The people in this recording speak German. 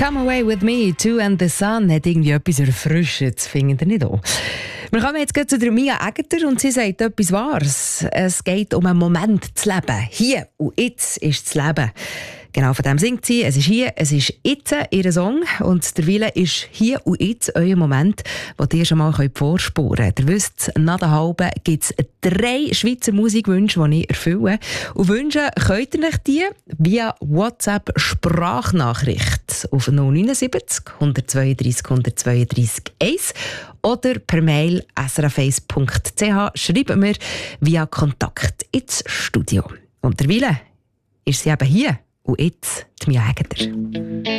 Come Away With Me, Two and the Sun hat irgendwie etwas Erfrischendes, findet ihr nicht auch? Wir kommen jetzt zu der Mia Egger und sie sagt etwas Wahres. Es geht um einen Moment zu leben. Hier und jetzt ist das Leben. Genau, von dem singt sie. Es ist hier, es ist jetzt ihr Song. Und der Wille ist hier und jetzt euer Moment, den ihr schon mal vorspuren könnt. Ihr wisst, nach der halben gibt es 3 Schweizer Musikwünsche, die ich erfülle. Und wünschen könnt ihr euch die via WhatsApp-Sprachnachricht auf 079 132 132 1 oder per Mail srf1.ch schreiben wir via Kontakt ins Studio. Und der Wille ist sie eben hier. Und jetzt die Mia Egger.